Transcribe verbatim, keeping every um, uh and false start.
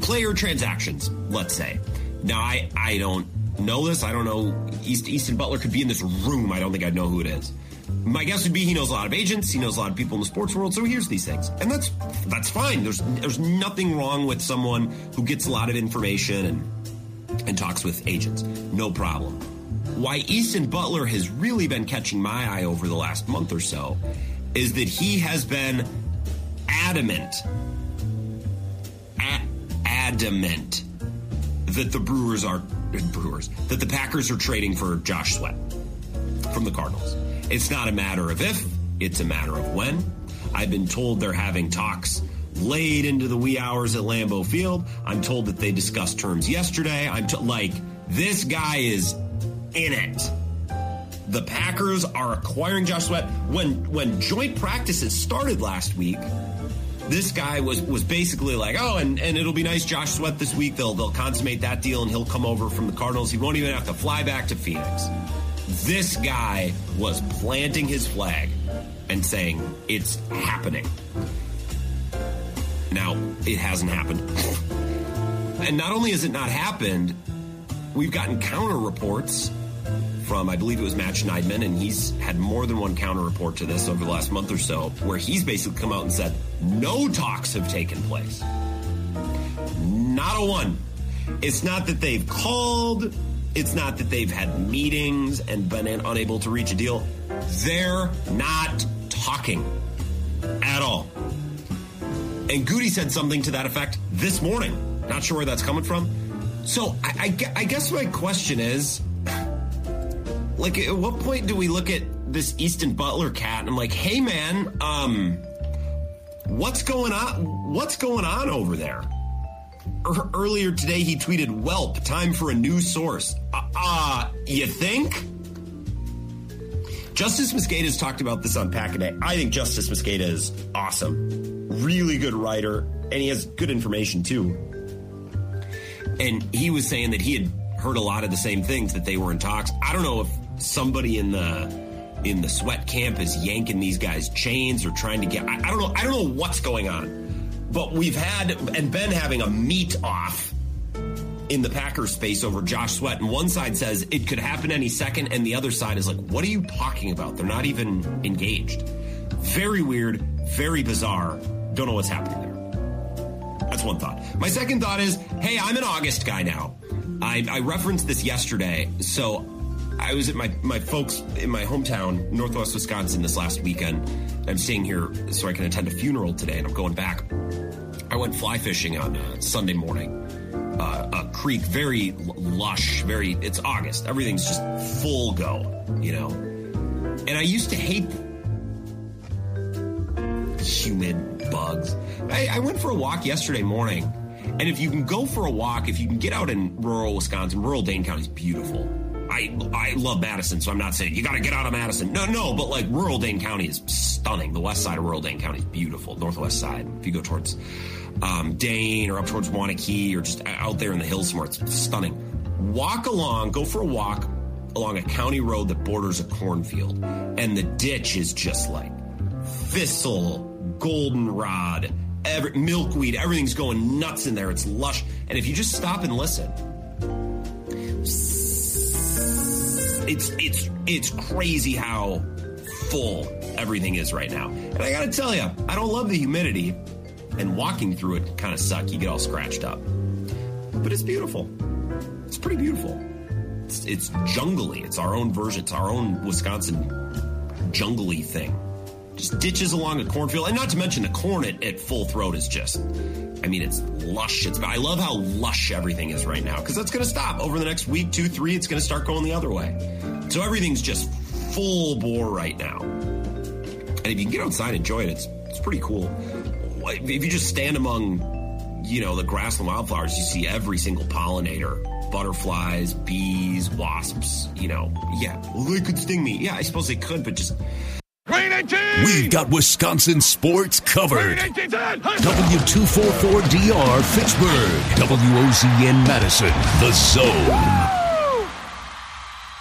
player transactions, let's say. Now, I, I don't know this. I don't know. East, Easton Butler could be in this room. I don't think I'd know who it is. My guess would be he knows a lot of agents. He knows a lot of people in the sports world, so he hears these things. And that's that's fine. There's there's nothing wrong with someone who gets a lot of information and, and talks with agents. No problem. Why Easton Butler has really been catching my eye over the last month or so is that he has been adamant, a- adamant that the Brewers are Brewers that the Packers are trading for Josh Sweat from the Cardinals. It's not a matter of if, it's a matter of when. I've been told they're having talks late into the wee hours at Lambeau Field. I'm told that they discussed terms yesterday. I'm t- like, this guy is in it. The Packers are acquiring Josh Sweat. When when joint practices started last week, this guy was was basically like, oh, and, and it'll be nice Josh Sweat this week. They'll they'll consummate that deal, and he'll come over from the Cardinals. He won't even have to fly back to Phoenix. This guy was planting his flag and saying, it's happening. Now, it hasn't happened. And not only has it not happened, we've gotten counter reports from, I believe it was Matt Schneidman, and he's had more than one counter report to this over the last month or so, where he's basically come out and said, no talks have taken place. Not a one. It's not that they've called. It's not that they've had meetings and been unable to reach a deal. They're not talking at all. And Goody said something to that effect this morning. Not sure where that's coming from. So I, I, I guess my question is, like, at what point do we look at this Easton Butler cat and I'm like, hey, man, um, what's going on? What's going on over there? Earlier today, he tweeted, "Welp, time for a new source." Uh, uh you think? Justice Mosqueda has talked about this on Pack a Day. I think Justice Mosqueda is awesome. Really good writer, and he has good information, too. And he was saying that he had heard a lot of the same things, that they were in talks. I don't know if somebody in the in the Sweat camp is yanking these guys' chains or trying to get... I, I don't know. I don't know what's going on. But we've had and been having a meet off in the Packers space over Josh Sweat. And one side says it could happen any second. And the other side is like, what are you talking about? They're not even engaged. Very weird, very bizarre. Don't know what's happening there. That's one thought. My second thought is, hey, I'm an August guy now. I, I referenced this yesterday. So I was at my, my folks in my hometown, Northwest Wisconsin, this last weekend. I'm staying here so I can attend a funeral today, and I'm going back. I went fly fishing on uh, Sunday morning. Uh, a creek, very lush, very, it's August. Everything's just full go, you know. And I used to hate humid bugs. I, I went for a walk yesterday morning, and if you can go for a walk, if you can get out in rural Wisconsin, rural Dane County is beautiful. I I love Madison, so I'm not saying you got to get out of Madison. No, no, but like rural Dane County is stunning. The west side of rural Dane County is beautiful. Northwest side, if you go towards um, Dane or up towards Wanakee or just out there in the hills somewhere, it's stunning. Walk along, go for a walk along a county road that borders a cornfield, and the ditch is just like thistle, goldenrod, every, milkweed. Everything's going nuts in there. It's lush, and if you just stop and listen. It's it's it's crazy how full everything is right now. And I gotta tell you, I don't love the humidity, and walking through it kind of suck. You get all scratched up. But it's beautiful. It's pretty beautiful. It's, it's jungly. It's our own version. It's our own Wisconsin jungly thing. Just ditches along a cornfield. And not to mention the corn at, at full throat is just, I mean, it's lush. It's, I love how lush everything is right now, because that's going to stop. Over the next week, two, three, it's going to start going the other way. So everything's just full bore right now. And if you can get outside and enjoy it, it's, it's pretty cool. If you just stand among, you know, the grassland wildflowers, you see every single pollinator. Butterflies, bees, wasps, you know. Yeah, well, they could sting me. Yeah, I suppose they could, but just... We've got Wisconsin sports covered. W two forty-four D R Fitchburg. W O Z N Madison. The Zone.